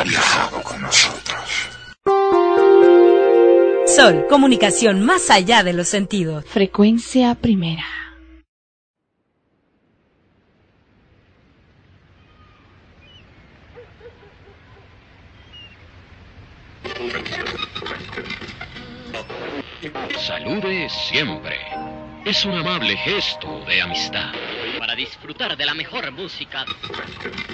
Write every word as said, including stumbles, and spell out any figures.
ha viajado con nosotros. Sol, comunicación más allá de los sentidos. Frecuencia primera. Salude siempre. Es un amable gesto de amistad. Para disfrutar de la mejor música.